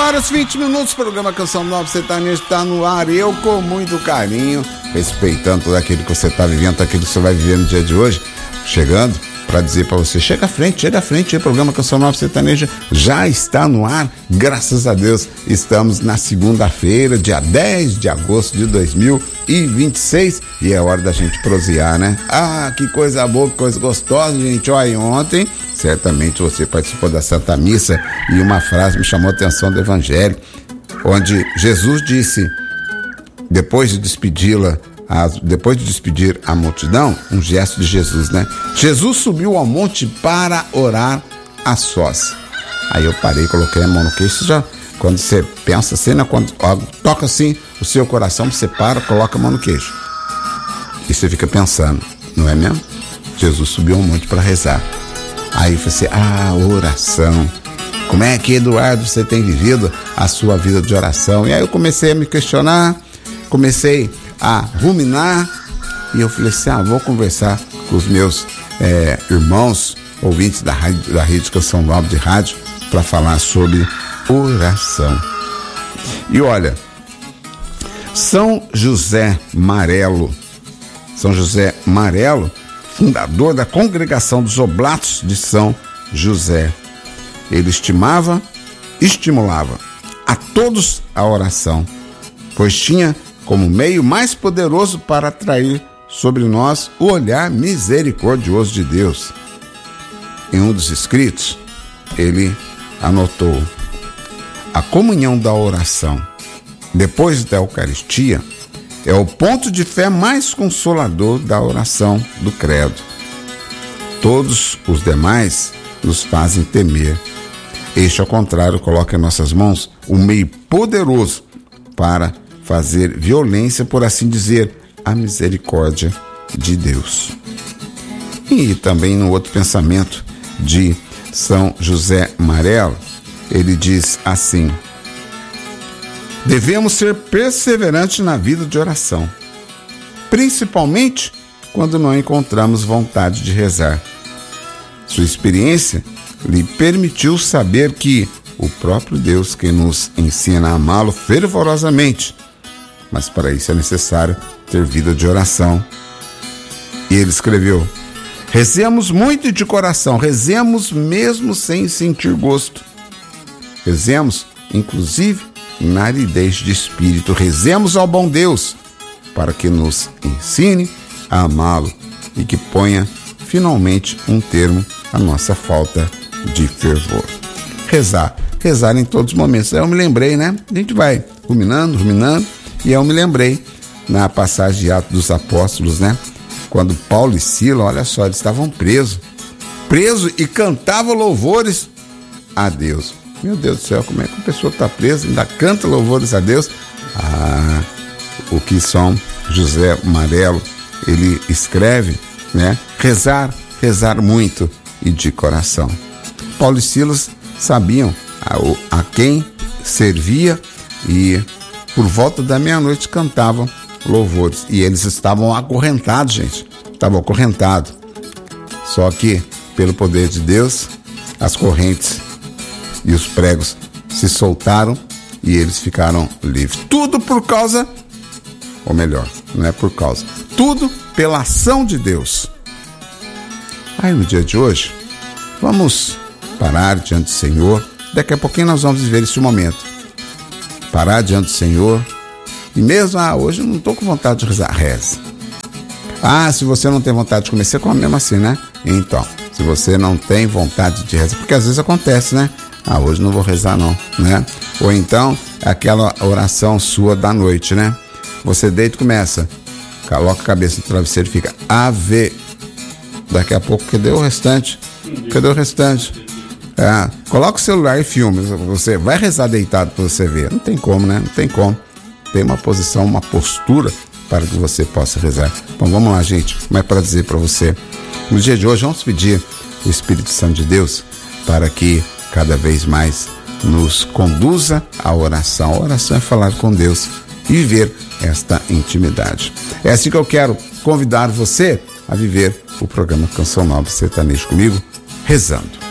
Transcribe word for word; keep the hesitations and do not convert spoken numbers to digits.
horas e vinte minutos, programa Canção Nova Sertaneja está no ar. Eu, com muito carinho, respeitando tudo aquilo que você está vivendo, tudo aquilo que você vai viver no dia de hoje, chegando para dizer para você, chega à frente, chega à frente, o programa Canção Nova Sertaneja já está no ar, graças a Deus. Estamos na segunda-feira, dia dez de agosto de dois mil e vinte e seis, e é hora da gente prosear, né? Ah, que coisa boa, que coisa gostosa, gente. Olha, ontem, certamente você participou da Santa Missa e uma frase me chamou a atenção do Evangelho, onde Jesus disse, depois de despedi-la, As, depois de despedir a multidão, um gesto de Jesus, né? Jesus subiu ao monte para orar a sós. Aí eu parei, coloquei a mão no queixo. Já, quando você pensa assim, né? Quando ó, toca assim o seu coração, você para, coloca a mão no queixo. E você fica pensando, não é mesmo? Jesus subiu ao monte para rezar. Aí você, ah, oração. Como é que, Eduardo, você tem vivido a sua vida de oração? E aí eu comecei a me questionar, comecei a ruminar, e eu falei assim, ah, vou conversar com os meus é, irmãos ouvintes da, rádio, da Rede Canção Nova de Rádio para falar sobre oração. E olha, São José Marelo, São José Marelo, fundador da Congregação dos Oblatos de São José, ele estimava, estimulava a todos a oração, pois tinha como meio mais poderoso para atrair sobre nós o olhar misericordioso de Deus. Em um dos escritos, ele anotou: a comunhão da oração, depois da Eucaristia, é o ponto de fé mais consolador da oração do credo. Todos os demais nos fazem temer. Este, ao contrário, coloca em nossas mãos um meio poderoso para fazer violência, por assim dizer, à misericórdia de Deus. E também no outro pensamento de São José Marelo, ele diz assim: devemos ser perseverantes na vida de oração, principalmente quando não encontramos vontade de rezar. Sua experiência lhe permitiu saber que o próprio Deus que nos ensina a amá-lo fervorosamente, mas para isso é necessário ter vida de oração. E ele escreveu: rezemos muito de coração, rezemos mesmo sem sentir gosto, rezemos inclusive na aridez de espírito, rezemos ao bom Deus para que nos ensine a amá-lo e que ponha finalmente um termo à nossa falta de fervor. Rezar, rezar em todos os momentos. Eu me lembrei, né? A gente vai ruminando, ruminando, e eu me lembrei na passagem de Atos dos Apóstolos, né? Quando Paulo e Sila, olha só, eles estavam presos, presos e cantavam louvores a Deus. Meu Deus do céu, como é que a pessoa está presa e ainda canta louvores a Deus? Ah, o que São José Marelo, ele escreve, né? Rezar, rezar muito e de coração. Paulo e Silas sabiam a, a quem servia e por volta da meia-noite cantavam louvores. E eles estavam acorrentados, gente. Estavam acorrentados. Só que, pelo poder de Deus, as correntes e os pregos se soltaram e eles ficaram livres. Tudo por causa, ou melhor, não é por causa, tudo pela ação de Deus. Aí no dia de hoje, vamos parar diante do Senhor. Daqui a pouquinho nós vamos viver esse momento. Parar diante do Senhor. E mesmo, ah, hoje eu não estou com vontade de rezar, reze. Ah, se você não tem vontade de comer, você come mesmo assim, né? Então, se você não tem vontade de rezar, porque às vezes acontece, né? Ah, hoje não vou rezar não, né? Ou então, aquela oração sua da noite, né? Você deita e começa, coloca a cabeça no travesseiro e fica ave. Daqui a pouco, cadê o restante? Cadê o restante? É, coloca o celular e filme. Você vai rezar deitado para você ver. Não tem como, né? Não tem como. Tem uma posição, uma postura para que você possa rezar. Bom, vamos lá, gente. Como é para dizer para você? No dia de hoje, vamos pedir o Espírito Santo de Deus para que cada vez mais nos conduza à oração. A oração é falar com Deus e viver esta intimidade. É assim que eu quero convidar você a viver o programa Canção Nova Sertaneja comigo, rezando.